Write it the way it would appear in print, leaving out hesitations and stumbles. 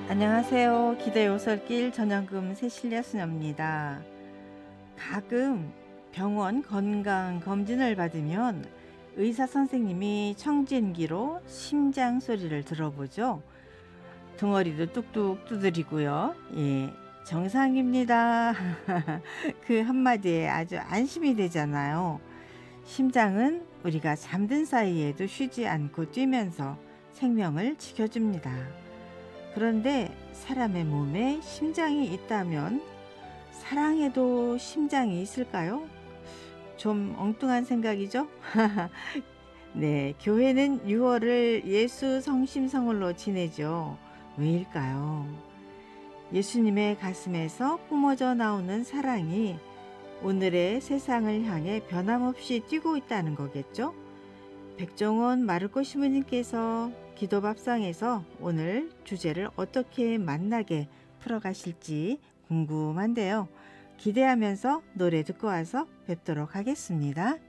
안녕하세요. 기도 요설길 전영금 새실려 수녀입니다. 가끔 병원 건강 검진을 받으면 의사 선생님이 청진기로 심장 소리를 들어보죠. 덩어리도 뚝뚝 두드리고요. 예, 정상입니다. 그 한마디에 아주 안심이 되잖아요. 심장은 우리가 잠든 사이에도 쉬지 않고 뛰면서 생명을 지켜줍니다. 그런데 사람의 몸에 심장이 있다면 사랑에도 심장이 있을까요? 좀 엉뚱한 생각이죠? 네, 교회는 6월을 예수 성심성월로 지내죠. 왜일까요? 예수님의 가슴에서 뿜어져 나오는 사랑이 오늘의 세상을 향해 변함없이 뛰고 있다는 거겠죠? 백종원 마르코 시부님께서 기도밥상에서 오늘 주제를 어떻게 만나게 풀어가실지 궁금한데요. 기대하면서 노래 듣고 와서 뵙도록 하겠습니다.